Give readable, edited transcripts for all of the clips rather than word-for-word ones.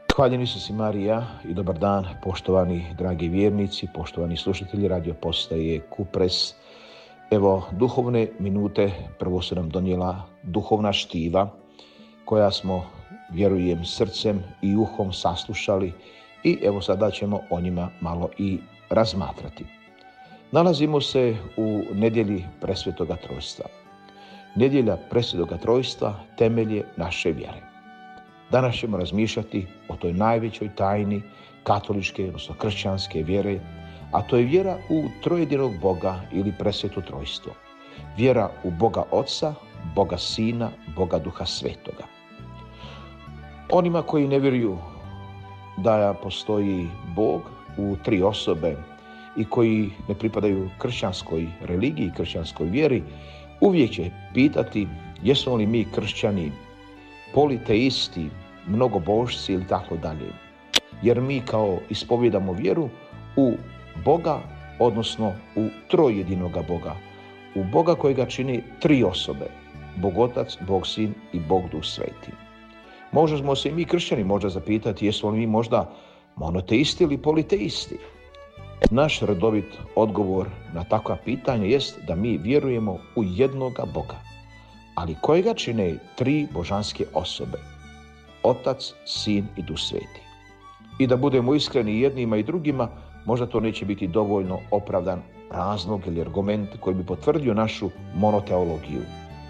Hvaljen Isus i Marija i dobar dan, poštovani dragi vjernici, poštovani slušatelji radio postaje Kupres. Evo, duhovne minute prvo su nam donijela duhovna štiva koja smo, vjerujem, srcem i uhom saslušali i evo sada ćemo o njima malo i razmatrati. Nalazimo se u nedjelji Presvetoga Trojstva. Nedjelja Presvetoga Trojstva temelj je naše vjere. Danas ćemo razmišljati o toj najvećoj tajni katoličke, odnosno kršćanske vjere, a to je vjera u trojedinog Boga ili Presveto Trojstvo. Vjera u Boga Oca, Boga Sina, Boga Duha Svetoga. Onima koji ne vjeruju da postoji Bog u tri osobe i koji ne pripadaju kršćanskoj religiji, kršćanskoj vjeri, uvijek će pitati jesmo li mi kršćani politeisti, mnogobožci ili tako dalje. Jer mi kao ispovjedamo vjeru u Boga, odnosno u trojedinoga Boga. U Boga kojega čini tri osobe. Bog Otac, Bog Sin i Bog Duh Sveti. Možemo se i mi kršćani možda zapitati jesmo li mi možda monoteisti ili politeisti. Naš redovit odgovor na takva pitanja jest da mi vjerujemo u jednoga Boga, ali kojega čine tri božanske osobe, Otac, Sin i Duh Sveti. I da budemo iskreni jednima i drugima, možda to neće biti dovoljno opravdan razlog ili argument koji bi potvrdio našu monoteologiju.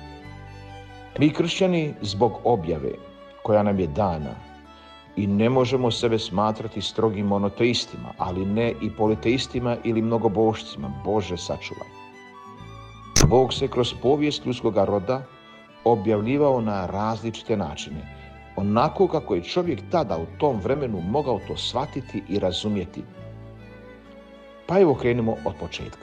Mi kršćani zbog objave koja nam je dana i ne možemo sebe smatrati strogim monoteistima, ali ne i politeistima ili mnogobošcima, Bože sačuvaj. Bog se kroz povijest ljudskoga roda objavljivao na različite načine, onako kako je čovjek tada u tom vremenu mogao to shvatiti i razumjeti. Pa evo krenimo od početka.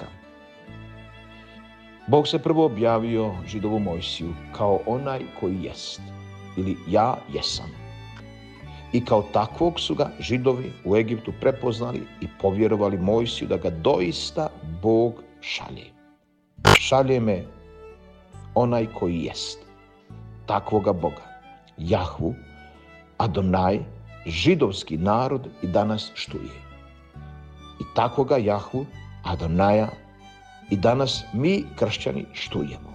Bog se prvo objavio Židovu Mojsiju kao onaj koji jest, ili ja jesam. I kao takvog su ga Židovi u Egiptu prepoznali i povjerovali Mojsiju da ga doista Bog šalje. Šalje me onaj koji jest. Takvoga Boga, Jahvu, Adonaj, židovski narod i danas štuje. I takvoga Jahvu, Adonaja i danas mi kršćani štujemo.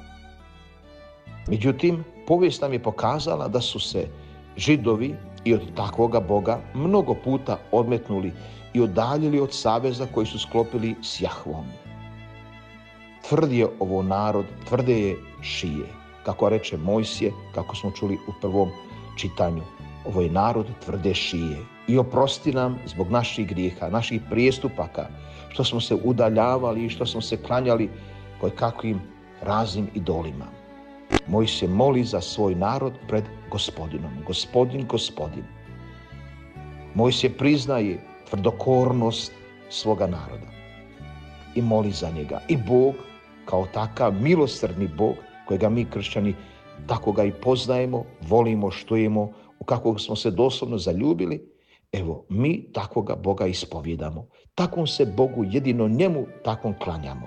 Međutim, povijest nam je pokazala da su se Židovi i od takvoga Boga mnogo puta odmetnuli i odaljili od saveza koji su sklopili s Jahvom. Tvrd je ovo narod, tvrde je šije. Kako reče Mojsije, kako smo čuli u prvom čitanju. Ovo je narod tvrde šije. I oprosti nam zbog naših grijeha, naših prijestupaka, što smo se udaljavali i što smo se klanjali kojekakvim raznim idolima. Mojsije moli za svoj narod pred Gospodinom. Gospodin. Mojsije priznaje tvrdokornost svoga naroda i moli za njega. I Bog, kao takav milosrdni Bog, kojega mi kršćani tako ga i poznajemo, volimo, štujemo, u kakvog smo se doslovno zaljubili, evo, mi takvoga Boga ispovjedamo. Takvom se Bogu, jedino njemu, takvom klanjamo.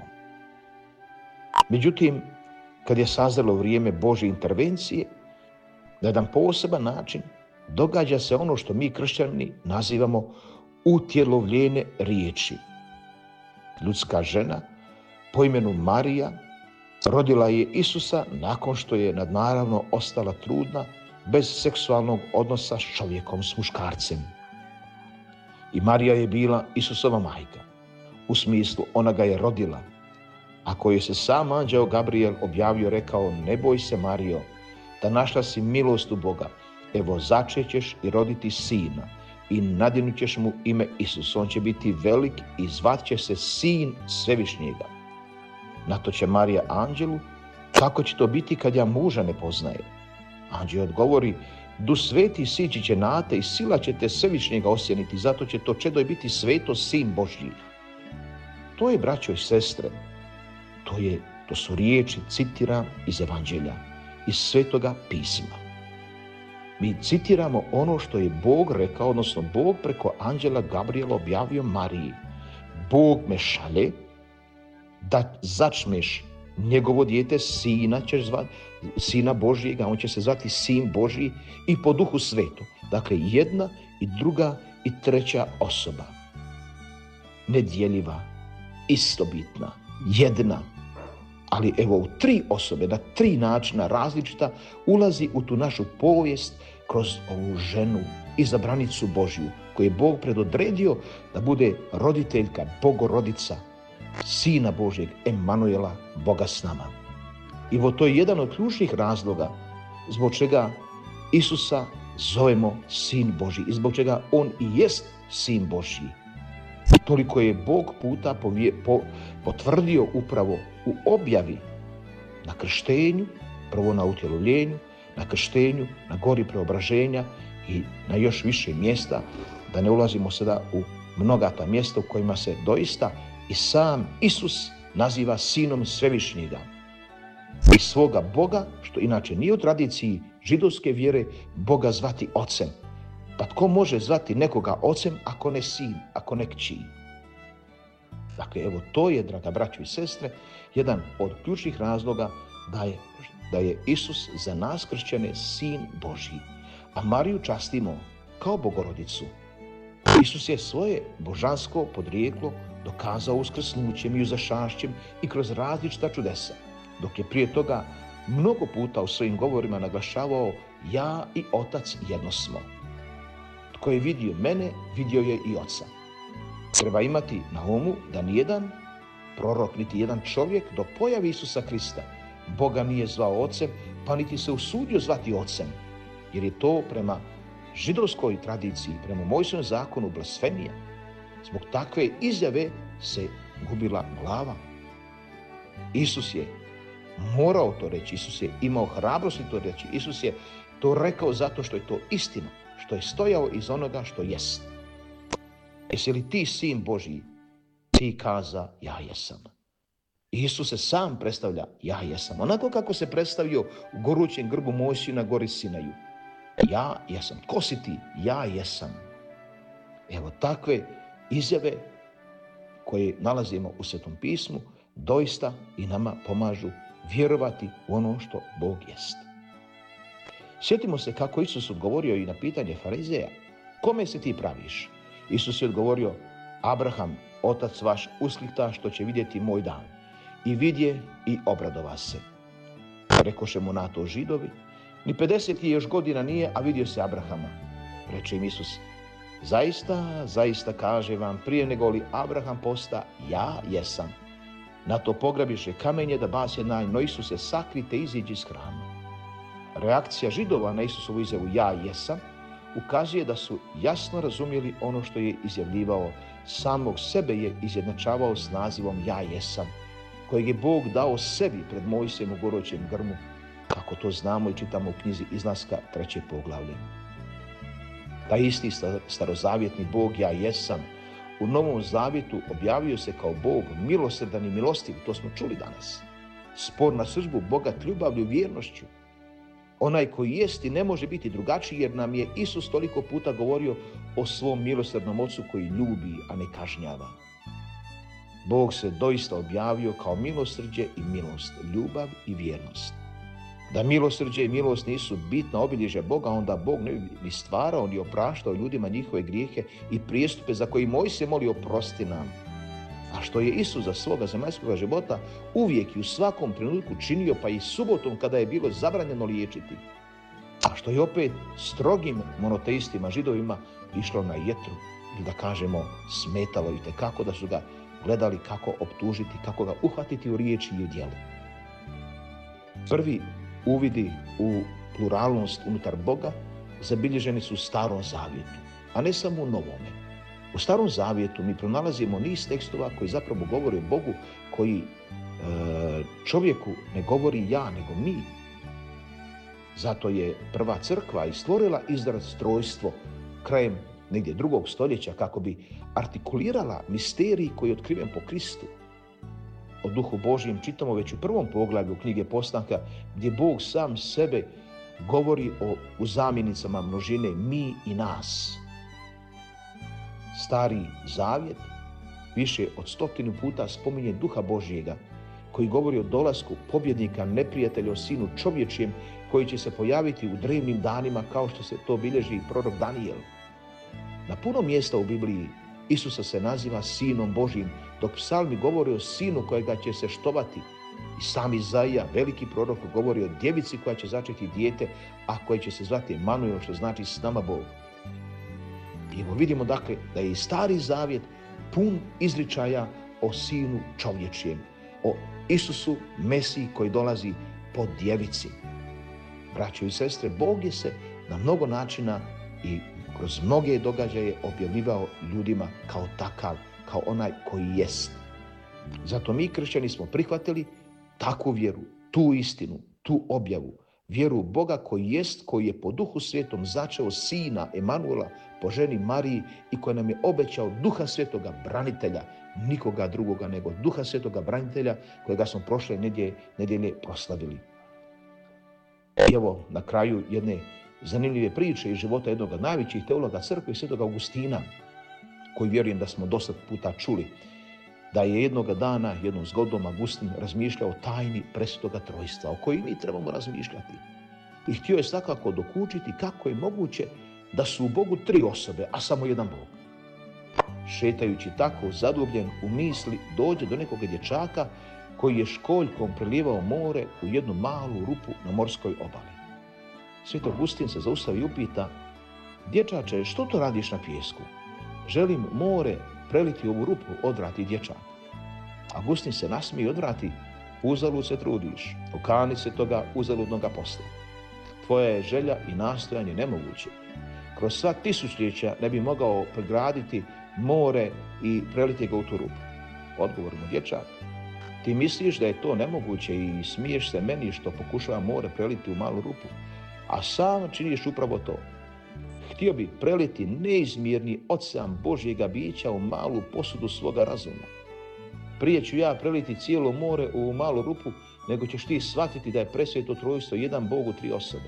Međutim, kad je sazrelo vrijeme Božje intervencije, na jedan poseban način događa se ono što mi kršćani nazivamo utjelovljene riječi. Ljudska žena po imenu Marija rodila je Isusa nakon što je nadnaravno ostala trudna bez seksualnog odnosa s čovjekom, s muškarcem. I Marija je bila Isusova majka. U smislu ona ga je rodila. A koji se sam anđeo Gabriel objavio, rekao: ne boj se, Marijo, da našla si milost u Boga. Evo, začećeš i roditi sina i nadjenut ćeš mu ime Isus. On će biti velik i zvat će se Sin Svevišnjega. Na to će Marija anđelu: kako će to biti kad ja muža ne poznaje? Anđel odgovori: Duh Sveti sići će na te i sila će te Svevišnjega osjeniti, zato će to čedo biti sveto, Sin Božji. To je, braćo i sestre, to su riječi, citiram iz Evanđelja, iz Svetoga pisma. Mi citiramo ono što je Bog rekao, odnosno Bog preko anđela Gabriela objavio Mariji. Bog me šalje da začmeš njegovo dijete, sina ćeš zvati, sina Božjega, on će se zvati Sin Božji i po Duhu Svetu. Dakle, jedna i druga i treća osoba. Nedjeljiva, istobitna, jedna. Ali evo u tri osobe, na tri načina različita, ulazi u tu našu povijest kroz ovu ženu, izabranicu Božju, koju je Bog predodredio da bude roditeljka, Bogorodica, Sina Božjeg, Emanuela, Boga s nama. I to je jedan od ključnih razloga zbog čega Isusa zovemo Sin Božji i zbog čega on i jest Sin Božji. Toliko je Bog puta potvrdio upravo u objavi na krštenju, prvo na utjelovljenju, na krštenju, na gori preobraženja i na još više mjesta, da ne ulazimo sada u mnoga ta mjesta u kojima se doista i sam Isus naziva Sinom Svevišnjega i svoga Boga, što inače nije u tradiciji židovske vjere, Boga zvati ocem. Pa tko može zvati nekoga ocem ako ne sin, ako ne kći? Dakle, evo to je, draga braćo i sestre, jedan od ključnih razloga da je Isus za nas kršćane Sin Božji. A Mariju častimo kao Bogorodicu. Isus je svoje božansko podrijeklo dokazao uskrsnućem i uzašašćem i kroz različita čudesa, dok je prije toga mnogo puta u svojim govorima naglašavao: ja i Otac jedno smo. Tko je vidio mene, vidio je i Oca. Treba imati na umu da nijedan prorok, niti jedan čovjek do pojave Isusa Krista Boga nije zvao Ocem, pa niti se usudio zvati Ocem, jer je to prema židovskoj tradiciji, prema Mojsijevom zakonu blasfemija. Zbog takve izjave se gubila glava. Isus je morao to reći, Isus je imao hrabrosti to reći, Isus je to rekao zato što je to istina, što je stojao iz onoga što jest. Jesi li ti Sin Božji? Ti kaza, ja jesam. Isus se sam predstavlja, ja jesam. Onako kako se predstavio u gorućem grbu Mojsiju na gori Sinaju. Ja jesam. Ko si ti? Ja jesam. Evo takve izjave koje nalazimo u Svetom pismu doista i nama pomažu vjerovati u ono što Bog jest. Sjetimo se kako Isus odgovorio i na pitanje farizeja: kome se ti praviš? Isus je odgovorio: Abraham, otac vaš, usklita što će vidjeti moj dan. I vidje i obradova se. Rekoše mu na to Židovi: ni 50 još godina nije, a vidio se Abrahama. Reče im Isus: zaista, zaista kaže vam, prije nego li Abraham posta, ja jesam. Na to pograbiše kamenje da base nanj, no Isuse sakrite, iziđi iz hrama. Reakcija Židova na Isusovu izjavu ja jesam ukazuje da su jasno razumjeli ono što je izjavljivao. Samog sebe je izjednačavao s nazivom ja jesam, kojeg je Bog dao sebi pred Mojsijem u gorućem grmu, kako to znamo i čitamo u knjizi Izlaska 3. poglavlje. Taj isti starozavjetni Bog ja jesam u Novom Zavjetu objavio se kao Bog milosrdan i milostiv, to smo čuli danas. Spor na sržbu, bogat ljubavlju i vjernošću. Onaj koji jest i ne može biti drugačiji, jer nam je Isus toliko puta govorio o svom milosrdnom Ocu koji ljubi, a ne kažnjava. Bog se doista objavio kao milosrđe i milost, ljubav i vjernost. Da milosrđe i milost nisu bitna obilježja Boga, onda Bog ne bi ni stvarao ni opraštao ljudima njihove grijehe i prijestupe za koje Mojsije moli oprosti nam. A što je Isus za svoga zemaljskog života uvijek i u svakom trenutku činio, pa i subotom kada je bilo zabranjeno liječiti. A što je opet strogim monoteistima, Židovima, išlo na jetru, ili da kažemo smetalo i tekako, da su ga gledali kako optužiti, kako ga uhvatiti u riječi i u djelu. Prvi uvidi u pluralnost unutar Boga zabilježeni su u Starom Zavjetu, a ne samo u Novome. U Starom Zavjetu mi pronalazimo niz tekstova koji zapravo govore o Bogu, koji čovjeku ne govori ja, nego mi. Zato je prva crkva i stvorila izraz trojstvo krajem negdje 2. stoljeća kako bi artikulirala misterij koji je otkriven po Kristu. O Duhu Božjem čitamo već u 1. poglavlju knjige Postanka, gdje Bog sam sebe govori u zamjenicama množine mi i nas. Stari Zavjet više od 100 puta spominje Duha Božjega, koji govori o dolasku pobjednika neprijatelja, o Sinu čovječijem, koji će se pojaviti u drevnim danima kao što se to bilježi prorok Danijel. Na puno mjesta u Bibliji Isusa se naziva Sinom Božjim, dok psalmi govori o sinu kojega će se štovati. I sam Izaija, veliki prorok, govori o djevici koja će začeti dijete, a koje će se zvati Emanuel, što znači s nama Bog. I evo vidimo dakle da je i Stari Zavjet pun izričaja o sinu čovječjem, o Isusu, Mesiji koji dolazi po djevici. Braćo i sestre, Bog je se na mnogo načina i kroz mnoge događaje objavljivao ljudima kao takav, kao onaj koji jest. Zato mi kršćani smo prihvatili takvu vjeru, tu istinu, tu objavu, vjeru u Boga koji jest, koji je po Duhu Svetom začeo Sina Emanuela po ženi Mariji i koji nam je obećao Duha Svetoga branitelja, nikoga drugoga nego Duha Svetoga branitelja kojega smo prošle nedjelje proslavili. I evo na kraju jedne zanimljive priče iz života jednog od najvećih teologa crkve, Svetog Augustina, koji vjerujem da smo dosta puta čuli, da je jednoga dana, jednom zgodom, Augustin razmišljao o tajni Presvetoga Trojstva, o kojoj mi trebamo razmišljati. I htio je svakako dokučiti kako je moguće da su u Bogu 3 osobe, a samo jedan Bog. Šetajući tako zadubljen u misli, dođe do nekog dječaka koji je školjkom prelijevao more u jednu malu rupu na morskoj obali. Sveti Augustin se zaustavi i upita: dječače, što to radiš na pijesku? Želim more preliti ovu rupu, odvrati dječak. Augustin se nasmije i odvrati: uzalud se trudiš, okani se toga uzaludnoga posla. Tvoja je želja i nastojanje nemoguće. Kroz sva tisućljeća ne bi mogao pregraditi more i preliti ga u tu rupu. Odgovor mu dječak: ti misliš da je to nemoguće i smiješ se meni što pokušava more preliti u malu rupu, a sam činiš upravo to. Htio bi preliti neizmjerni ocean Božjega bića u malu posudu svoga razuma. Prije ću ja preliti cijelo more u malu rupu, nego ćeš ti shvatiti da je Presveto Trojstvo jedan Bog u 3 osobe.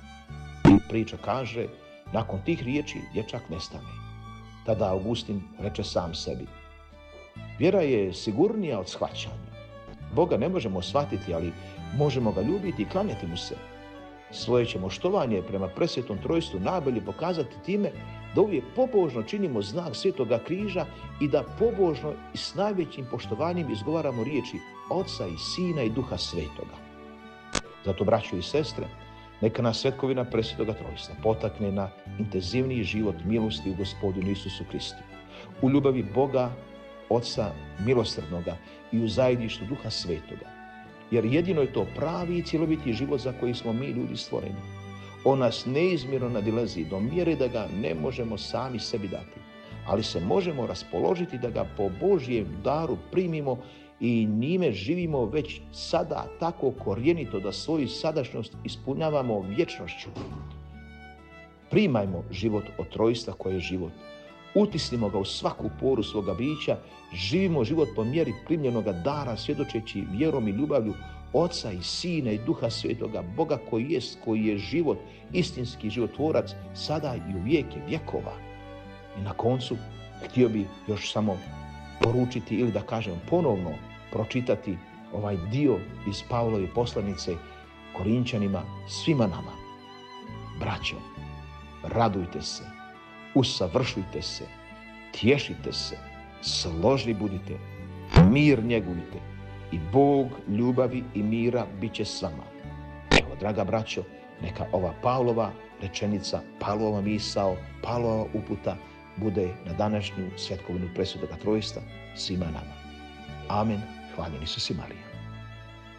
I priča kaže, nakon tih riječi dječak nestane. Tada Augustin reče sam sebi: vjera je sigurnija od shvaćanja. Boga ne možemo shvatiti, ali možemo ga ljubiti i klanjati mu se. Svoje ćemo štovanje prema Presvetom Trojstvu najbolje pokazati time da uvijek pobožno činimo znak Svetoga križa i da pobožno i s najvećim poštovanjem izgovaramo riječi Oca i Sina i Duha Svetoga. Zato, braćo i sestre, neka nas svetkovina Presvetoga Trojstva potakne na intenzivniji život milosti u Gospodinu Isusu Kristu, u ljubavi Boga, Oca milosrdnoga i u zajedništvu Duha Svetoga. Jer jedino je to pravi i cjeloviti život za koji smo mi ljudi stvoreni. On nas neizmjerno nadilazi do mjere da ga ne možemo sami sebi dati, ali se možemo raspoložiti da ga po Božjem daru primimo i njime živimo već sada tako korjenito da svoju sadašnjost ispunjavamo vječnošću. Primajmo život od Trojstva koje je život. Utisnimo ga u svaku poru svoga bića, živimo život po mjeri primljenoga dara, svjedočeći vjerom i ljubavlju Oca i Sina i Duha Svetoga, Boga koji je život, istinski životvorac, sada i u vijeke vjekova. I na koncu, htio bi još samo poručiti ili da kažem ponovno pročitati ovaj dio iz Pavlove poslanice Korinčanima svima nama. Braćo, radujte se, usavršujte se, tješite se, složni budite, mir njegujte i Bog ljubavi i mira bit će s vama. Evo, draga braćo, neka ova Pavlova rečenica, Pavlova misao, Pavlova uputa bude na današnju svetkovinu Presvetoga Trojstva svima nama. Amen. Hvaljen Isus i Marija.